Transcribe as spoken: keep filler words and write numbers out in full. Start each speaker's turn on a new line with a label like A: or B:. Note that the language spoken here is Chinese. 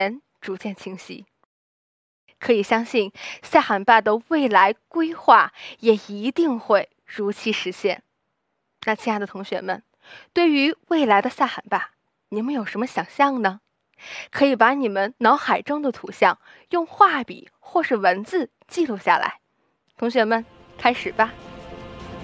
A: 逐渐清晰。可以相信，赛罕坝的未来规划也一定会如期实现。那亲爱的同学们，对于未来的赛罕坝，你们有什么想象呢？可以把你们脑海中的图像用画笔或是文字记录下来。同学们，开始吧。